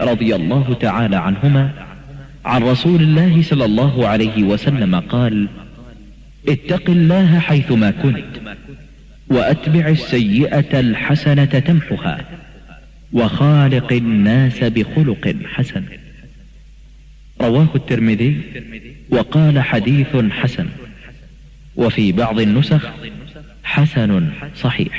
رضي الله تعالى عنهما عن رسول الله صلى الله عليه وسلم قال: اتق الله حيثما كنت، وأتبع السيئة الحسنة تمحها، وخالق الناس بخلق حسن. رواه الترمذي وقال حديث حسن، وفي بعض النسخ حسن صحيح.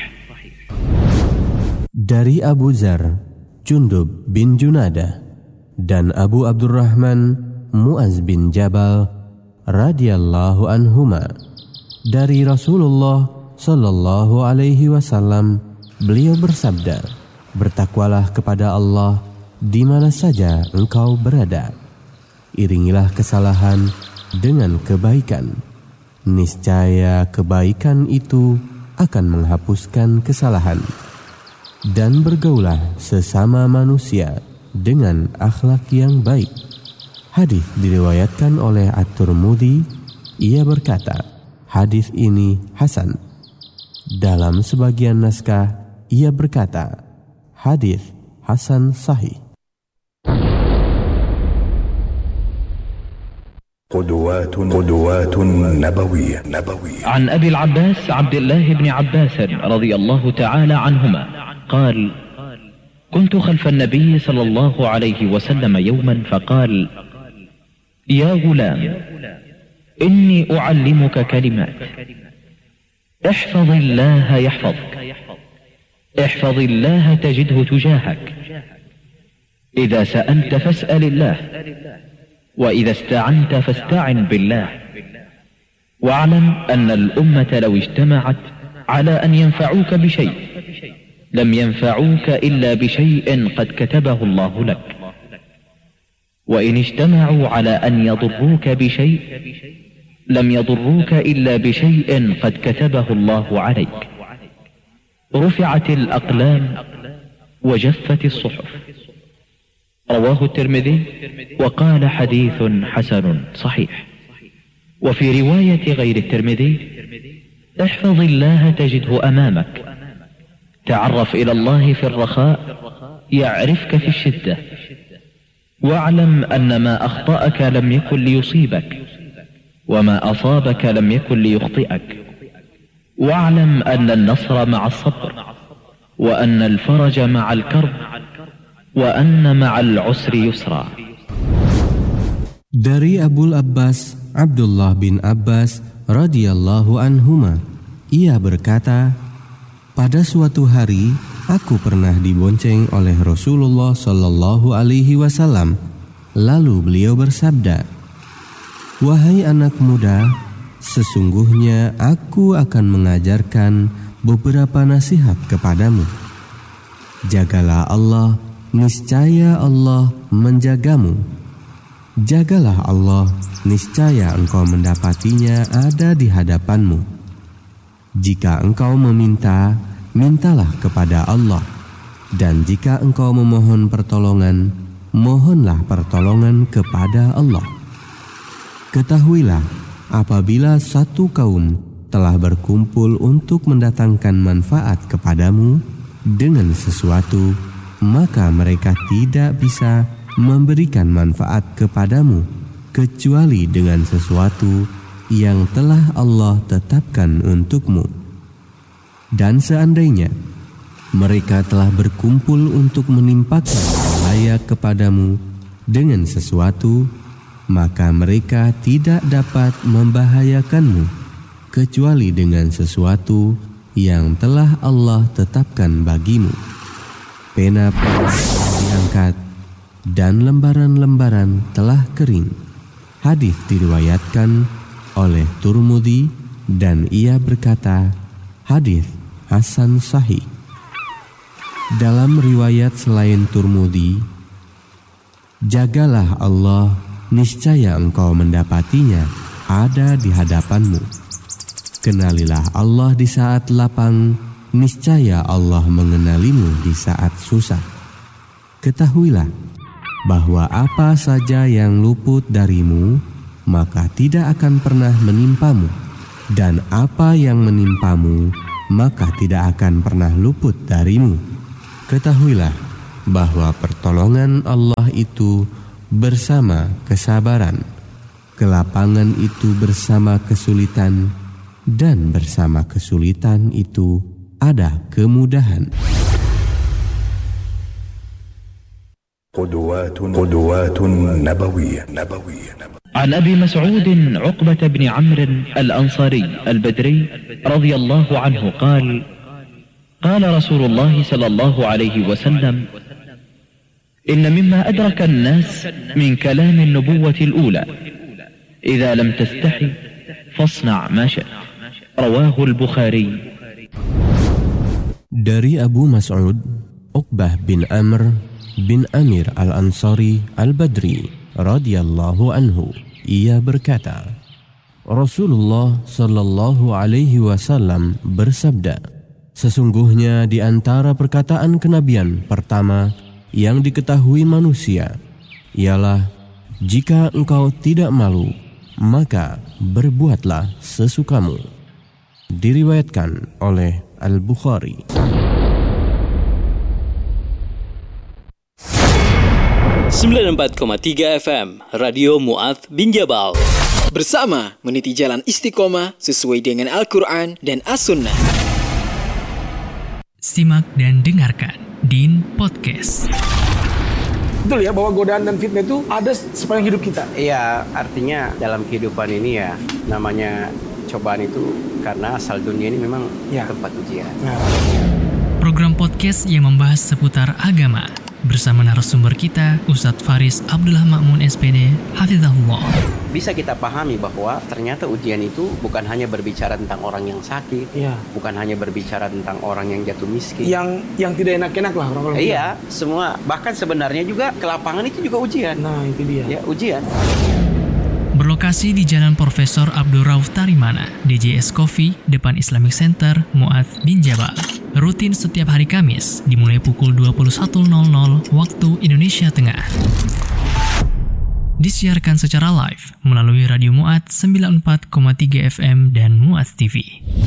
Dari Abu Dzar, Jundub bin Junadah, dan Abu Abdurrahman Mu'az bin Jabal radhiyallahu anhuma, dari Rasulullah sallallahu alaihi wasallam, beliau bersabda, bertakwalah kepada Allah di mana saja engkau berada. Iringilah kesalahan dengan kebaikan. Niscaya kebaikan itu akan menghapuskan kesalahan. Dan bergaulah sesama manusia dengan akhlak yang baik. Hadis diriwayatkan oleh At-Tirmidzi. Ia berkata, hadis ini hasan. Dalam sebagian naskah ia berkata, hadis hasan sahih. قدوات نبوية. عن أبي العباس عبد الله بن عباس رضي الله تعالى عنهما قال: كنت خلف النبي صلى الله عليه وسلم يوما فقال: يا غلام، إني أعلمك كلمات، احفظ الله يحفظك، احفظ الله تجده تجاهك، إذا سألت فاسأل الله، وإذا استعنت فاستعن بالله، واعلم أن الأمة لو اجتمعت على أن ينفعوك بشيء لم ينفعوك إلا بشيء قد كتبه الله لك، وإن اجتمعوا على أن يضروك بشيء لم يضروك إلا بشيء قد كتبه الله عليك، رفعت الأقلام وجفت الصحف. رواه الترمذي وقال حديث حسن صحيح. وفي رواية غير الترمذي: احفظ الله تجده أمامك، تعرف إلى الله في الرخاء يعرفك في الشدة، واعلم أن ما أخطأك لم يكن ليصيبك، وما أصابك لم يكن ليخطئك، واعلم أن النصر مع الصبر، وأن الفرج مع الكرب، وأن مع العسر يسرا. Dari Abul Abbas Abdullah bin Abbas radhiyallahu anhuma, ia berkata, pada suatu hari aku pernah dibonceng oleh Rasulullah sallallahu alaihi wasallam. Lalu beliau bersabda, wahai anak muda, sesungguhnya aku akan mengajarkan beberapa nasihat kepadamu. Jagalah Allah, niscaya Allah menjagamu. Jagalah Allah, niscaya engkau mendapatinya ada di hadapanmu. Jika engkau meminta, mintalah kepada Allah. Dan jika engkau memohon pertolongan, mohonlah pertolongan kepada Allah. Ketahuilah, apabila satu kaum telah berkumpul untuk mendatangkan manfaat kepadamu dengan sesuatu, maka mereka tidak bisa memberikan manfaat kepadamu kecuali dengan sesuatu yang telah Allah tetapkan untukmu. Dan seandainya mereka telah berkumpul untuk menimpakan bahaya kepadamu dengan sesuatu, maka mereka tidak dapat membahayakanmu kecuali dengan sesuatu yang telah Allah tetapkan bagimu. Pena-pena telah diangkat dan lembaran-lembaran telah kering. Hadis diriwayatkan oleh Tirmidzi dan ia berkata, hadis hasan sahih. Dalam riwayat selain Tirmidzi, jagalah Allah, niscaya engkau mendapatinya ada di hadapanmu. Kenalilah Allah di saat lapang, niscaya Allah mengenalimu di saat susah. Ketahuilah bahwa apa saja yang luput darimu, maka tidak akan pernah menimpamu, dan apa yang menimpamu, maka tidak akan pernah luput darimu. Ketahuilah bahwa pertolongan Allah itu bersama kesabaran, kelapangan itu bersama kesulitan, dan bersama kesulitan itu ada kemudahan. قدوات نبوية. عن أبي مسعود عقبة بن عمرو الأنصاري البدري رضي الله عنه قال قال رسول الله صلى الله عليه وسلم إن مما أدرك الناس من كلام النبوة الأولى إذا لم تستحي فاصنع ما شئت رواه البخاري. Dari Abu Mas'ud, Uqbah bin Amr bin Amir al-Ansari al-Badri radhiyallahu anhu, ia berkata, Rasulullah sallallahu alaihi wasallam bersabda, sesungguhnya di antara perkataan kenabian pertama yang diketahui manusia ialah, jika engkau tidak malu, maka berbuatlah sesukamu. Diriwayatkan oleh Al-Bukhari. ...94,3 FM Radio Mu'adz bin Jabal. Bersama meniti jalan istiqomah sesuai dengan Al-Quran dan As-Sunnah. Simak dan dengarkan Din Podcast. Betul ya, bahwa godaan dan fitnah itu ada sepanjang hidup kita. Iya, artinya dalam kehidupan ini ya, namanya cobaan itu karena asal dunia ini memang tempat ujian. Program podcast yang membahas seputar agama bersama narasumber kita, Ustadz Faris Abdullah Ma'mun SPD, Hafizahullah. Bisa kita pahami bahwa ternyata ujian itu bukan hanya berbicara tentang orang yang sakit, bukan hanya berbicara tentang orang yang jatuh miskin. Yang tidak enak-enak lah orang-orang. Iya, semua. Bahkan sebenarnya juga kelapangan itu juga ujian. Nah, itu dia. Ya, ujian. Berlokasi di Jalan Profesor Abdul Rauf Tarimana, DJS Coffee, depan Islamic Center, Mu'adz bin Jabal. Rutin setiap hari Kamis, dimulai pukul 21.00 waktu Indonesia Tengah. Disiarkan secara live melalui Radio Mu'adz 94,3 FM dan Mu'adz TV.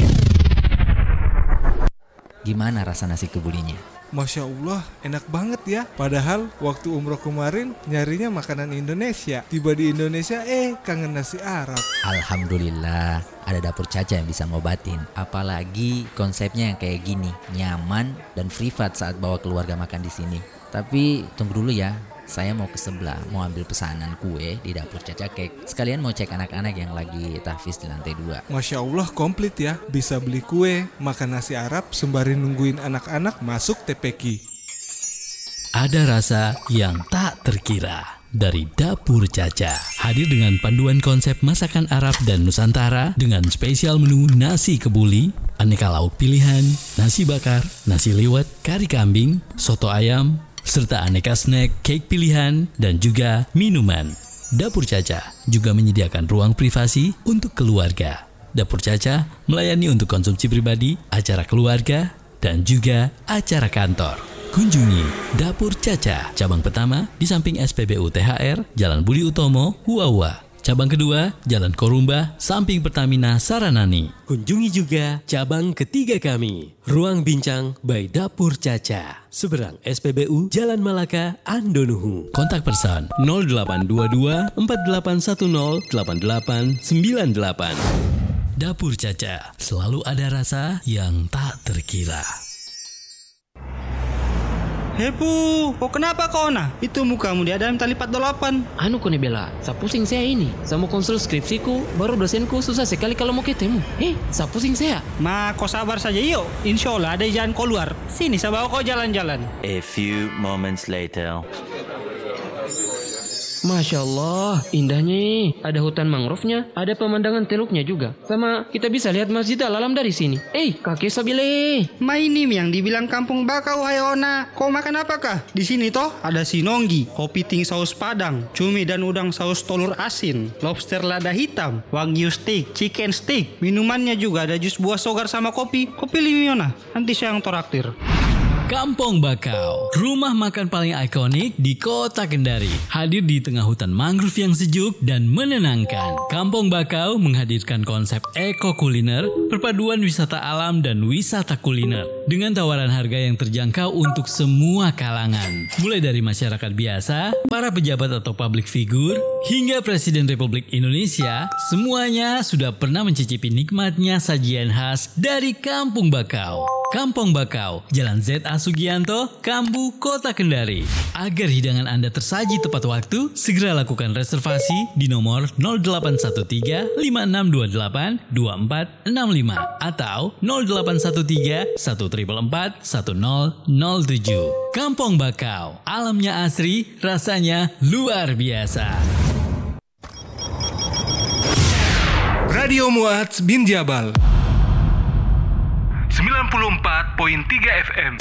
Gimana rasa nasi kebulinya? Masya Allah, enak banget ya. Padahal waktu umroh kemarin nyarinya makanan Indonesia. Tiba di Indonesia, kangen nasi Arab. Alhamdulillah, ada Dapur Caca yang bisa ngobatin. Apalagi konsepnya yang kayak gini, nyaman dan privat saat bawa keluarga makan di sini. Tapi tunggu dulu ya, saya mau ke sebelah, mau ambil pesanan kue di Dapur Caca Cake. Sekalian mau cek anak-anak yang lagi tahfiz di lantai 2. Masya Allah, komplit ya. Bisa beli kue, makan nasi Arab, sembari nungguin anak-anak masuk TPQ. Ada rasa yang tak terkira dari Dapur Caca. Hadir dengan panduan konsep masakan Arab dan Nusantara dengan spesial menu nasi kebuli, aneka lauk pilihan, nasi bakar, nasi liwet, kari kambing, soto ayam, serta aneka snack, cake pilihan, dan juga minuman. Dapur Caca juga menyediakan ruang privasi untuk keluarga. Dapur Caca melayani untuk konsumsi pribadi, acara keluarga, dan juga acara kantor. Kunjungi Dapur Caca, cabang pertama di samping SPBU THR, Jalan Budi Utomo, Huawa. Cabang kedua, Jalan Korumba, samping Pertamina Saranani. Kunjungi juga cabang ketiga kami, Ruang Bincang by Dapur Caca, seberang SPBU Jalan Malaka, Andonuhu. Kontak person 0822 4810 8898. Dapur Caca, selalu ada rasa yang tak terkira. Hepu, kok kenapa kau nah? Itu mukamu dia dalam tali 48. Anu kone bela, sa pusing saya ini. Saya mau konsul skripsiku, baru dosenku susah sekali kalau mau ketemu. Sa pusing saya. Ma, kau sabar saja yuk. Insya Allah ada jalan keluar. Sini, saya bawa kau jalan-jalan. A few moments later. Masya Allah, indahnya. Ada hutan mangrove-nya, ada pemandangan teluknya juga. Sama kita bisa lihat Masjid Al-Alam dari sini. Kakek Sabile. Mainim yang dibilang kampung bakau, hai Ona. Kau makan apakah? Di sini toh ada sinonggi, kopi ting saus padang, cumi dan udang saus telur asin, lobster lada hitam, wagyu steak, chicken steak. Minumannya juga ada jus buah sogar sama kopi. Kopi limi Ona, nanti saya yang toraktir. Kampung Bakau, rumah makan paling ikonik di kota Kendari. Hadir di tengah hutan mangrove yang sejuk dan menenangkan. Kampung Bakau menghadirkan konsep eko kuliner, perpaduan wisata alam dan wisata kuliner. Dengan tawaran harga yang terjangkau untuk semua kalangan. Mulai dari masyarakat biasa, para pejabat atau public figure, hingga Presiden Republik Indonesia, semuanya sudah pernah mencicipi nikmatnya sajian khas dari Kampung Bakau. Kampung Bakau, Jalan Z.A. Sugianto, Kambu, Kota Kendari. Agar hidangan Anda tersaji tepat waktu, segera lakukan reservasi di nomor 0813 5628 2465 atau 0813 1444 1007. Kampung Bakau, alamnya asri, rasanya luar biasa. Radio Mu'adz bin Jabal 94.3 FM.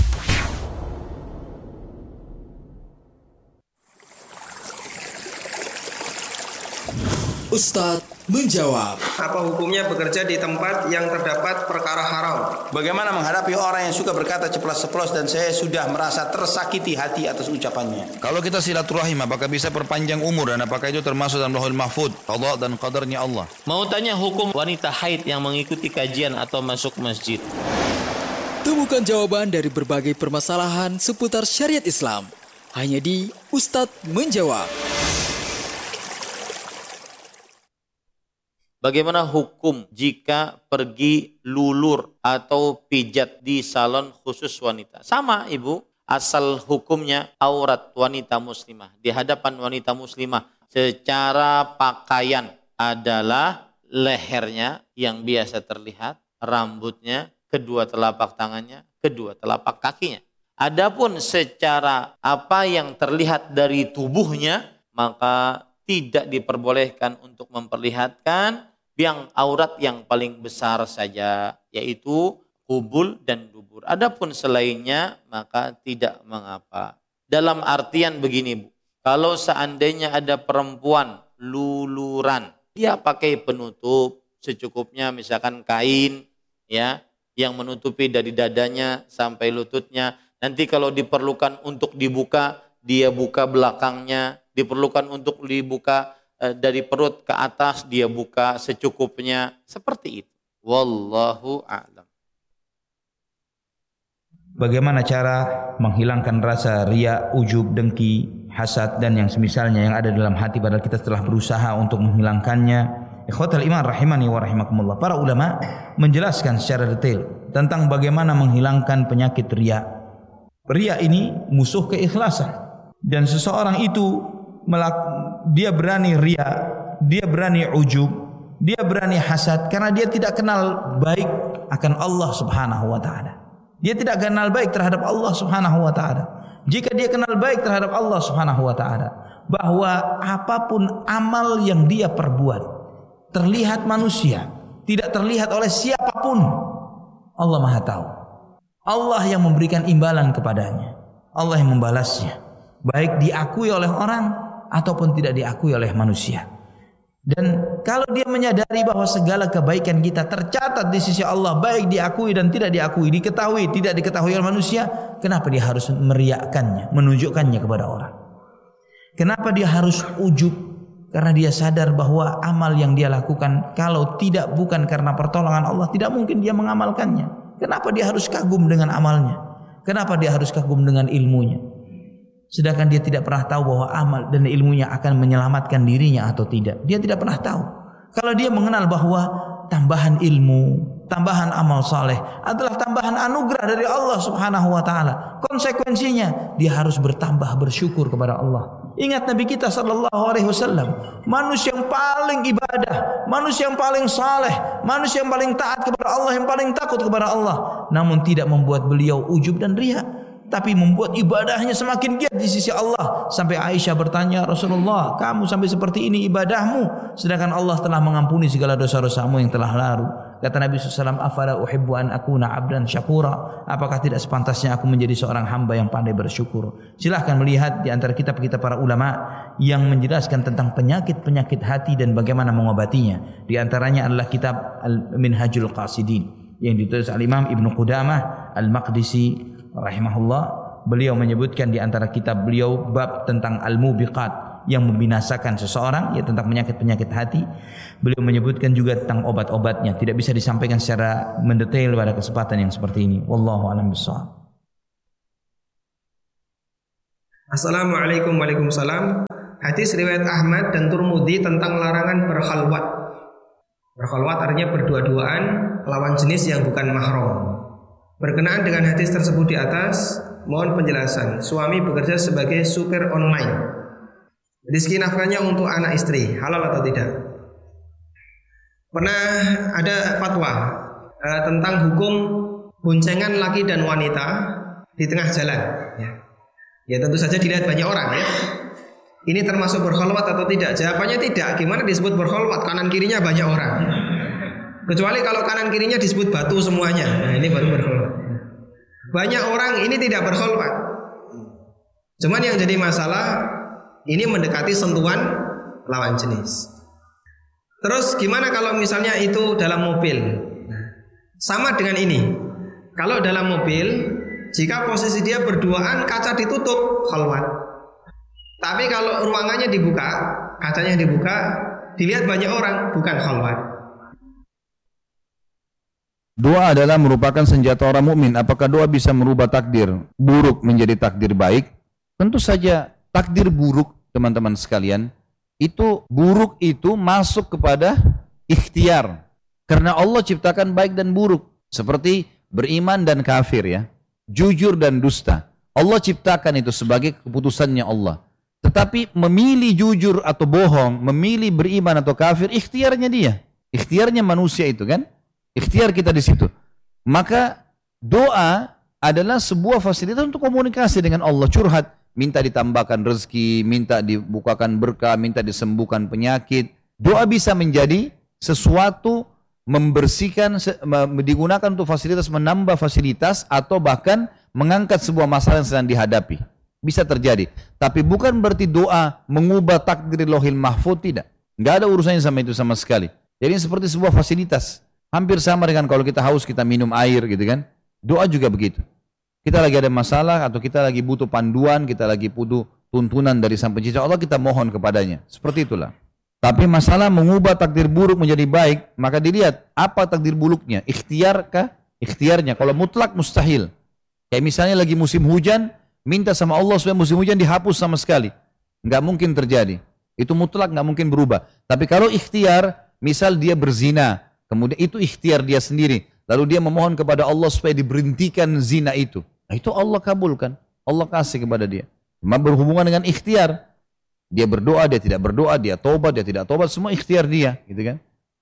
Ustadz menjawab. Apa hukumnya bekerja di tempat yang terdapat perkara haram? Bagaimana menghadapi orang yang suka berkata ceplas-ceplos dan saya sudah merasa tersakiti hati atas ucapannya? Kalau kita silaturahim, apakah bisa perpanjang umur dan apakah itu termasuk dalam Lauhul Mahfuz, qada dan qadarnya Allah? Mau tanya hukum wanita haid yang mengikuti kajian atau masuk masjid? Temukan jawaban dari berbagai permasalahan seputar syariat Islam hanya di Ustadz Menjawab. Bagaimana hukum jika pergi lulur atau pijat di salon khusus wanita? Sama ibu, asal hukumnya aurat wanita muslimah. Di hadapan wanita muslimah secara pakaian adalah lehernya yang biasa terlihat, rambutnya, kedua telapak tangannya, kedua telapak kakinya. Adapun secara apa yang terlihat dari tubuhnya, maka tidak diperbolehkan untuk memperlihatkan yang aurat yang paling besar saja, yaitu kubul dan dubur. Adapun selainnya maka tidak mengapa. Dalam artian begini Bu, kalau seandainya ada perempuan luluran, dia pakai penutup secukupnya, misalkan kain ya, yang menutupi dari dadanya sampai lututnya. Nanti kalau diperlukan untuk dibuka, dia buka belakangnya. Diperlukan untuk dibuka dari perut ke atas, dia buka secukupnya. Seperti itu. Wallahu a'lam. Bagaimana cara menghilangkan rasa riya, ujub, dengki, hasad dan yang semisalnya yang ada dalam hati padahal kita telah berusaha untuk menghilangkannya? Ikhwatal iman rahimani wa rahimakumullah. Para ulama menjelaskan secara detail tentang bagaimana menghilangkan penyakit riya. Riya ini musuh keikhlasan dan seseorang itu dia berani riya, dia berani ujub, dia berani hasad karena dia tidak kenal baik akan Allah Subhanahu wa taala. Dia tidak kenal baik terhadap Allah Subhanahu wa taala. Jika dia kenal baik terhadap Allah Subhanahu wa taala, bahwa apapun amal yang dia perbuat terlihat manusia, tidak terlihat oleh siapapun, Allah Maha tahu. Allah yang memberikan imbalan kepadanya, Allah yang membalasnya, baik diakui oleh orang ataupun tidak diakui oleh manusia. Dan kalau dia menyadari bahwa segala kebaikan kita tercatat di sisi Allah, baik diakui dan tidak diakui, diketahui tidak diketahui oleh manusia, kenapa dia harus meriakkannya, menunjukkannya kepada orang? Kenapa dia harus ujub? Karena dia sadar bahwa amal yang dia lakukan kalau tidak bukan karena pertolongan Allah, tidak mungkin dia mengamalkannya. Kenapa dia harus kagum dengan amalnya? Kenapa dia harus kagum dengan ilmunya? Sedangkan dia tidak pernah tahu bahwa amal dan ilmunya akan menyelamatkan dirinya atau tidak. Dia tidak pernah tahu. Kalau dia mengenal bahwa tambahan ilmu, tambahan amal saleh adalah tambahan anugerah dari Allah Subhanahu wa taala, konsekuensinya dia harus bertambah bersyukur kepada Allah. Ingat Nabi kita sallallahu alaihi wasallam, manusia yang paling ibadah, manusia yang paling saleh, manusia yang paling taat kepada Allah, yang paling takut kepada Allah, namun tidak membuat beliau ujub dan riya, tapi membuat ibadahnya semakin giat di sisi Allah. Sampai Aisyah bertanya, Rasulullah, kamu sampai seperti ini ibadahmu, sedangkan Allah telah mengampuni segala dosa-dosamu yang telah lalu. Kata Nabi SAW, afala uhibbu an akuna abdan syakura, apakah tidak sepantasnya aku menjadi seorang hamba yang pandai bersyukur? Silahkan melihat di antara kitab-kitab para ulama yang menjelaskan tentang penyakit-penyakit hati dan bagaimana mengobatinya. Di antaranya adalah kitab Al-Minhajul Qasidin yang ditulis Al-Imam Ibnu Qudamah Al-Maqdisi rahimahullah, beliau menyebutkan di antara kitab beliau bab tentang al-mubiqat yang membinasakan seseorang, ya tentang penyakit-penyakit hati. Beliau menyebutkan juga tentang obat-obatnya. Tidak bisa disampaikan secara mendetail pada kesempatan yang seperti ini. Wallahu a'lam bishawab. Assalamualaikum. Waalaikumsalam. Hadis riwayat Ahmad dan Turmudi tentang larangan berkhalwat. Berkhalwat artinya berdua-duaan lawan jenis yang bukan mahram. Berkenaan dengan hadis tersebut di atas, mohon penjelasan. Suami bekerja sebagai supir online. Rizki nafkahnya untuk anak istri, halal atau tidak? Pernah ada fatwa tentang hukum boncengan laki dan wanita di tengah jalan. Ya tentu saja dilihat banyak orang ya. Ini termasuk berkhalwat atau tidak? Jawabannya tidak. Gimana disebut berkhalwat? Kanan kirinya banyak orang. Kecuali kalau kanan kirinya disebut batu semuanya. Nah ini baru berkhalwat. Banyak orang ini tidak berkhalwat. Cuman yang jadi masalah ini mendekati sentuhan lawan jenis. Terus gimana kalau misalnya itu dalam mobil? Sama dengan ini. Kalau dalam mobil, jika posisi dia berduaan, kaca ditutup, khalwat. Tapi kalau ruangannya dibuka, kacanya dibuka, dilihat banyak orang, bukan khalwat. Doa adalah merupakan senjata orang mukmin. Apakah doa bisa merubah takdir buruk menjadi takdir baik? Tentu saja takdir buruk, teman-teman sekalian, itu buruk itu masuk kepada ikhtiar. Karena Allah ciptakan baik dan buruk. Seperti beriman dan kafir ya. Jujur dan dusta. Allah ciptakan itu sebagai keputusannya Allah. Tetapi memilih jujur atau bohong, memilih beriman atau kafir, ikhtiarnya dia. Ikhtiarnya manusia itu kan. Ikhtiar kita di situ. Maka doa adalah sebuah fasilitas untuk komunikasi dengan Allah, curhat. Minta ditambahkan rezeki, minta dibukakan berkah, minta disembuhkan penyakit. Doa bisa menjadi sesuatu membersihkan, digunakan untuk fasilitas, menambah fasilitas, atau bahkan mengangkat sebuah masalah yang sedang dihadapi. Bisa terjadi. Tapi bukan berarti doa mengubah takdir Lauhil Mahfuz, tidak. Nggak ada urusannya sama itu sama sekali. Jadi seperti sebuah fasilitas. Hampir sama dengan kalau kita haus, kita minum air gitu kan. Doa juga begitu. Kita lagi ada masalah atau kita lagi butuh panduan, kita lagi butuh tuntunan dari Sang Pencipta Allah, kita mohon kepadanya. Seperti itulah. Tapi masalah mengubah takdir buruk menjadi baik, maka dilihat apa takdir buruknya. Ikhtiarkah? Ikhtiarnya. Kalau mutlak mustahil. Kayak misalnya lagi musim hujan, minta sama Allah supaya musim hujan dihapus sama sekali. Nggak mungkin terjadi. Itu mutlak, nggak mungkin berubah. Tapi kalau ikhtiar, misal dia berzina, kemudian itu ikhtiar dia sendiri. Lalu dia memohon kepada Allah supaya diberhentikan zina itu. Nah, itu Allah kabulkan. Allah kasih kepada dia. Cuma berhubungan dengan ikhtiar. Dia berdoa, dia tidak berdoa, dia tobat, dia tidak tobat, semua ikhtiar dia, gitu kan?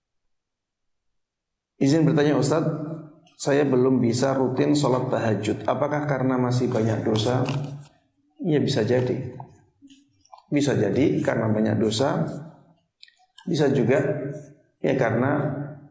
Izin bertanya Ustadz, saya belum bisa rutin sholat tahajud. Apakah karena masih banyak dosa? Ya bisa jadi. Bisa jadi karena banyak dosa. Bisa juga ya karena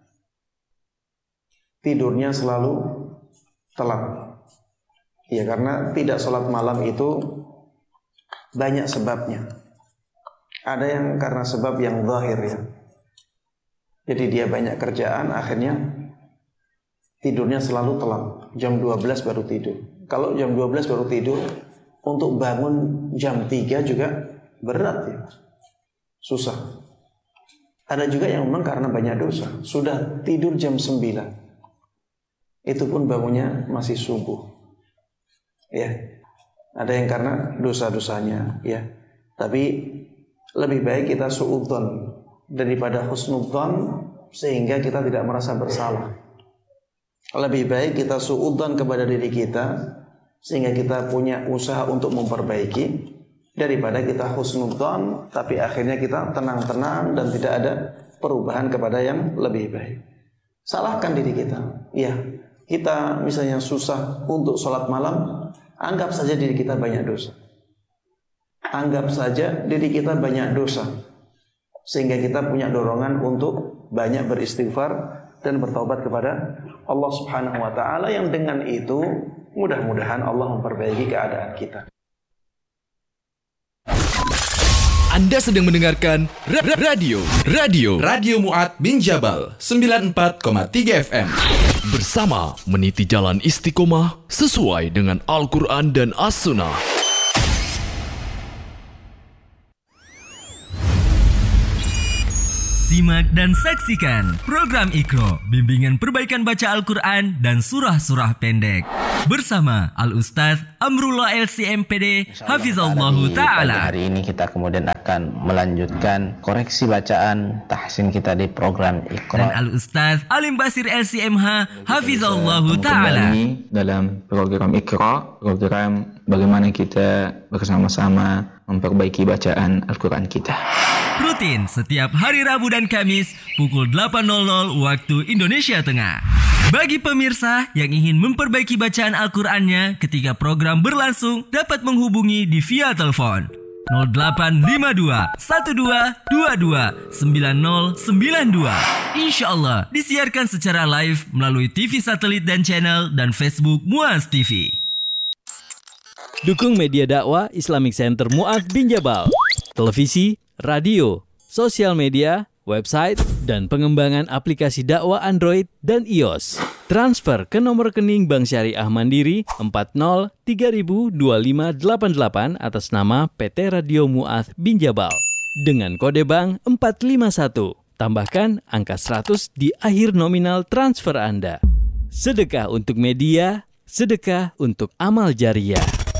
tidurnya selalu telat. Ya karena tidak sholat malam itu banyak sebabnya. Ada yang karena sebab yang zahir ya. Jadi dia banyak kerjaan, akhirnya tidurnya selalu telat. Jam 12 baru tidur. Kalau jam 12 baru tidur, untuk bangun jam 3 juga berat ya. Susah. Ada juga yang memang karena banyak dosa. Sudah tidur jam 9. Itu pun bangunnya masih subuh. Ya, ada yang karena dosa-dosanya, ya. Tapi lebih baik kita suudzon daripada husnudzon, sehingga kita tidak merasa bersalah. Lebih baik kita suudzon kepada diri kita, sehingga kita punya usaha untuk memperbaiki, daripada kita husnudzon, tapi akhirnya kita tenang-tenang dan tidak ada perubahan kepada yang lebih baik. Salahkan diri kita, ya. Kita misalnya susah untuk sholat malam, anggap saja diri kita banyak dosa. Anggap saja diri kita banyak dosa, sehingga kita punya dorongan untuk banyak beristighfar dan bertaubat kepada Allah Subhanahu wa ta'ala, yang dengan itu mudah-mudahan Allah memperbaiki keadaan kita. Anda sedang mendengarkan Radio Mu'adz bin Jabal 94,3 FM. bersama meniti jalan istiqomah sesuai dengan Al-Quran dan As-Sunnah. Simak dan saksikan program Iqra, bimbingan perbaikan baca Al-Quran dan surah-surah pendek. Bersama Al-Ustaz Amrullah LCMPD, Hafizallahu Ta'ala. Hari ini kita kemudian akan melanjutkan koreksi bacaan tahsin kita di program Iqra. Dan Al-Ustaz Alim Basir LCMH, Hafizallahu Ta'ala. Dalam program Iqra, program bagaimana kita bersama-sama memperbaiki bacaan Al-Quran kita. Rutin setiap hari Rabu dan Kamis pukul 8.00 waktu Indonesia Tengah. Bagi pemirsa yang ingin memperbaiki bacaan Al-Qurannya ketika program berlangsung, dapat menghubungi di via telepon 0852 1222 9092. Insya Allah disiarkan secara live melalui TV satelit dan channel dan Facebook Muaz TV. Dukung media dakwah Islamic Center Mu'adz bin Jabal, televisi, radio, sosial media, website, dan pengembangan aplikasi dakwah Android dan iOS. Transfer ke nomor rekening Bank Syariah Mandiri 40302588 atas nama PT Radio Mu'adz bin Jabal dengan kode bank 451. Tambahkan angka 100 di akhir nominal transfer Anda. Sedekah untuk media, sedekah untuk amal jariyah.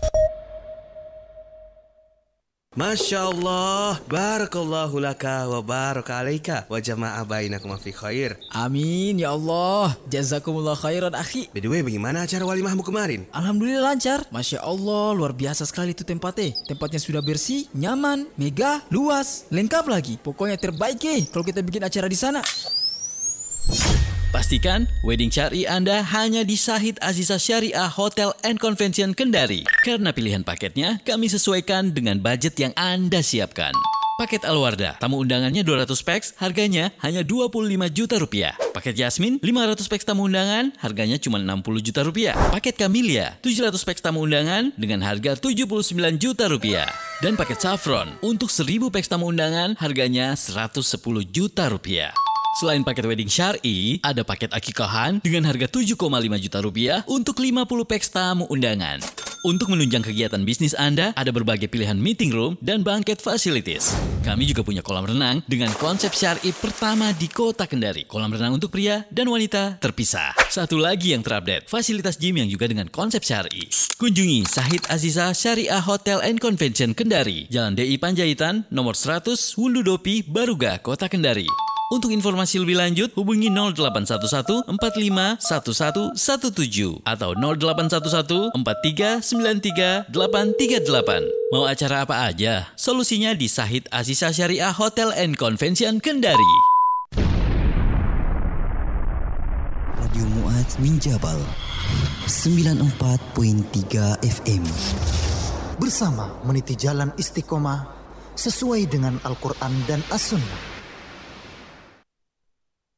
Masya Allah, barakallahu laka wa baraka alaika wa jama'a bainakum fi khair. Amin ya Allah, jazakumullah khairan akhi. By the way, bagaimana acara walimahmu kemarin? Alhamdulillah lancar. Masya Allah, luar biasa sekali itu tempatnya. Tempatnya sudah bersih, nyaman, megah, luas, lengkap lagi. Pokoknya terbaik kalau kita bikin acara di sana. Pastikan wedding syari Anda hanya di Syahid Azizah Syariah Hotel and Convention Kendari. Karena pilihan paketnya kami sesuaikan dengan budget yang Anda siapkan. Paket Al-Wardah, tamu undangannya 200 peks, harganya hanya 25 juta rupiah. Paket Yasmin, 500 peks tamu undangan, harganya cuma 60 juta rupiah. Paket Camellia, 700 peks tamu undangan dengan harga 79 juta rupiah. Dan paket Saffron, untuk 1000 peks tamu undangan, harganya 110 juta rupiah. Selain paket wedding syar'i, ada paket akikahan dengan harga 7,5 juta rupiah untuk 50 peks tamu undangan. Untuk menunjang kegiatan bisnis Anda, ada berbagai pilihan meeting room dan banquet facilities. Kami juga punya kolam renang dengan konsep syar'i pertama di Kota Kendari. Kolam renang untuk pria dan wanita terpisah. Satu lagi yang terupdate, fasilitas gym yang juga dengan konsep syar'i. Kunjungi Syahid Azizah Syariah Hotel and Convention Kendari, Jalan DI Panjaitan, nomor 100, Wundudopi, Baruga, Kota Kendari. Untuk informasi lebih lanjut, hubungi 0811 45 1117 atau 0811 4393 838. Mau acara apa aja? Solusinya di Syahid Azizah Syariah Hotel and Convention Kendari. Radio Mu'adz bin Jabal 94.3 FM. Bersama meniti jalan istiqomah sesuai dengan Al-Quran dan As-Sunnah.